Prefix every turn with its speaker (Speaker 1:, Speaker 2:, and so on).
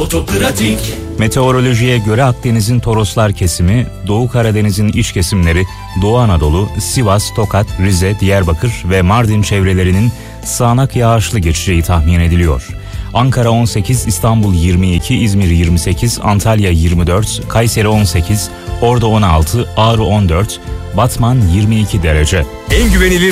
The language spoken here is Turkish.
Speaker 1: Otopratik.
Speaker 2: Meteorolojiye göre Akdeniz'in Toroslar kesimi, Doğu Karadeniz'in iç kesimleri, Doğu Anadolu, Sivas, Tokat, Rize, Diyarbakır ve Mardin çevrelerinin sağanak yağışlı geçeceği tahmin ediliyor. Ankara 18, İstanbul 22, İzmir 28, Antalya 24, Kayseri 18, Ordu 16, Ağrı 14, Batman 22 derece.
Speaker 1: En güvenilir